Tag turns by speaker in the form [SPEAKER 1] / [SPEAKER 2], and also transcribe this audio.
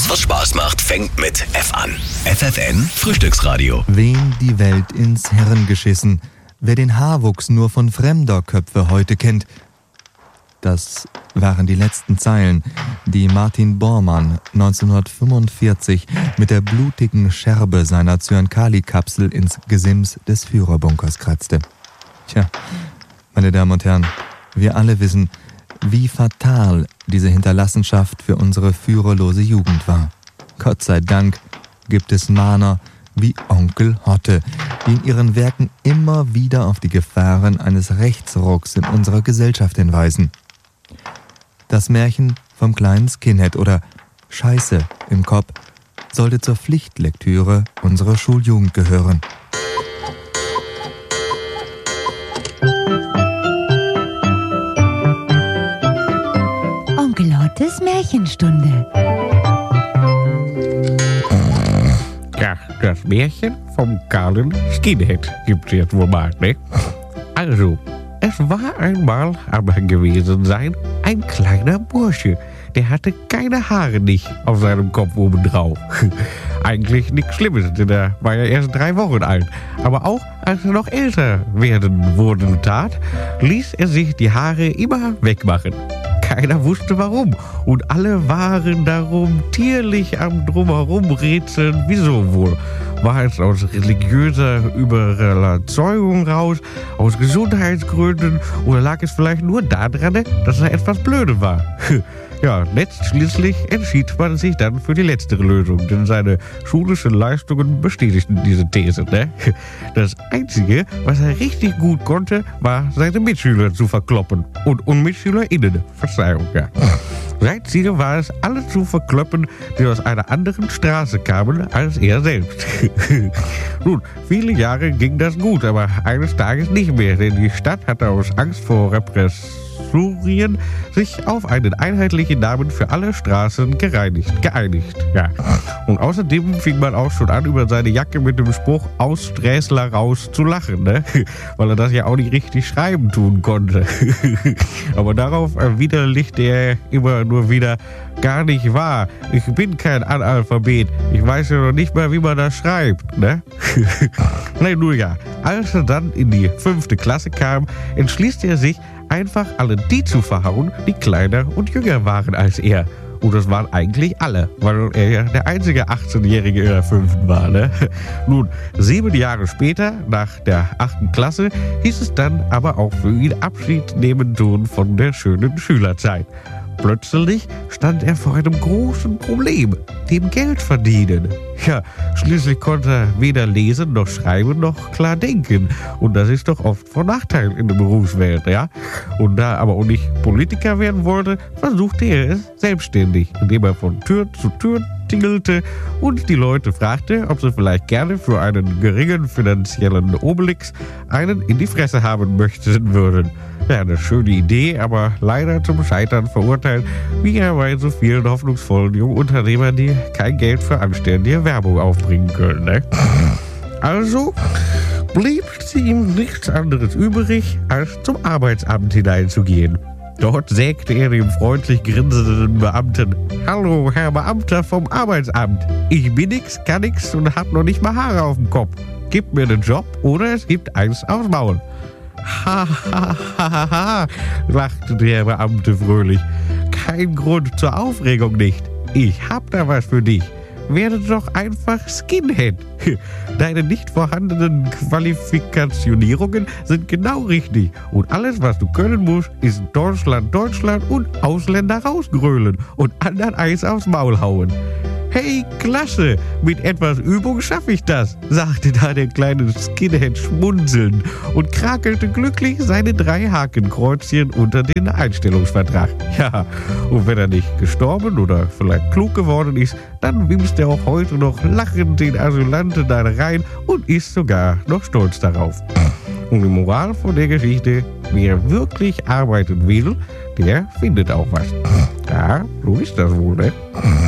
[SPEAKER 1] was Spaß macht, fängt mit F an. FFN Frühstücksradio.
[SPEAKER 2] Wen die Welt ins Hirn geschissen, wer den Haarwuchs nur von fremder Köpfe heute kennt. Das waren die letzten Zeilen, die Martin Bormann 1945 mit der blutigen Scherbe seiner Zyankali-Kapsel ins Gesims des Führerbunkers kratzte. Tja, meine Damen und Herren, wir alle wissen, wie fatal diese Hinterlassenschaft für unsere führerlose Jugend war. Gott sei Dank gibt es Mahner wie Onkel Hotte, die in ihren Werken immer wieder auf die Gefahren eines Rechtsrucks in unserer Gesellschaft hinweisen. Das Märchen vom kleinen Skinhead oder Scheiße im Kopf sollte zur Pflichtlektüre unserer Schuljugend gehören.
[SPEAKER 3] Onkel Hottes Märchenstunde.
[SPEAKER 4] Ja, das Märchen vom kahlen Skinhead gibt's jetzt wohl mal, ne? Also, es war einmal am Gewesensein ein kleiner Bursche. Der hatte keine Haare nicht auf seinem Kopf obendrauf. Eigentlich nichts Schlimmes, denn er war ja erst 3 Wochen alt. Aber auch als er noch älter werden wurde tat, ließ er sich die Haare immer wegmachen. Keiner wusste warum und alle waren darum tierlich am Drumherum rätseln, wieso wohl. War es aus religiöser Überzeugung raus, aus Gesundheitsgründen oder lag es vielleicht nur daran, dass er etwas blöde war? Ja, letztschließlich entschied man sich dann für die letztere Lösung, denn seine schulischen Leistungen bestätigten diese These, ne? Das Einzige, was er richtig gut konnte, war seine Mitschüler zu verkloppen und MitschülerInnen, Verzeihung, ja. Sein Ziel war es, alle zu verkloppen, die aus einer anderen Straße kamen als er selbst. Nun, viele Jahre ging das gut, aber eines Tages nicht mehr, denn die Stadt hatte aus Angst vor Repressalien sich auf einen einheitlichen Namen für alle Straßen geeinigt. Ja. Und außerdem fing man auch schon an, über seine Jacke mit dem Spruch "Aus Sträßler raus" zu lachen, ne? Weil er das ja auch nicht richtig schreiben tun konnte. Aber darauf widerlegte er immer nur wieder: gar nicht wahr, ich bin kein Analphabet, ich weiß ja noch nicht mal, wie man das schreibt, ne? Nein, nur ja, als er dann in die 5. Klasse kam, entschließt er sich, einfach alle die zu verhauen, die kleiner und jünger waren als er. Und das waren eigentlich alle, weil er ja der einzige 18-Jährige in der 5. war, ne? Nun, 7 Jahre später, nach der 8. Klasse, hieß es dann aber auch für ihn Abschied nehmen tun von der schönen Schülerzeit. Plötzlich stand er vor einem großen Problem, dem Geld verdienen. Ja, schließlich konnte er weder lesen noch schreiben noch klar denken. Und das ist doch oft von Nachteil in der Berufswelt, ja? Und da er aber auch nicht Politiker werden wollte, versuchte er es selbstständig, indem er von Tür zu Tür tingelte und die Leute fragte, ob sie vielleicht gerne für einen geringen finanziellen Obelix einen in die Fresse haben möchten würden. Ja, eine schöne Idee, aber leider zum Scheitern verurteilt, wie er bei so vielen hoffnungsvollen jungen Unternehmern, die kein Geld für anständige Werbung aufbringen können, ne? Also blieb ihm nichts anderes übrig, als zum Arbeitsamt hineinzugehen. Dort sägte er dem freundlich grinsenden Beamten: "Hallo, Herr Beamter vom Arbeitsamt. Ich bin nix, kann nix und hab noch nicht mal Haare auf dem Kopf. Gib mir den Job oder es gibt eins aufs Maul." "Ha, ha, ha, ha, ha", lachte der Beamte fröhlich. "Kein Grund zur Aufregung nicht. Ich hab da was für dich. Werde doch einfach Skinhead. Deine nicht vorhandenen Qualifikationierungen sind genau richtig. Und alles, was du können musst, ist Deutschland und Ausländer rausgrölen und anderen Eis aufs Maul hauen." "Hey, klasse, mit etwas Übung schaffe ich das", sagte da der kleine Skinhead schmunzelnd und krakelte glücklich seine 3 Hakenkreuzchen unter den Einstellungsvertrag. Ja, und wenn er nicht gestorben oder vielleicht klug geworden ist, dann wimst er auch heute noch lachend den Asylanten da rein und ist sogar noch stolz darauf. Und die Moral von der Geschichte: wer wirklich arbeiten will, der findet auch was. Ja, so ist das wohl, ne?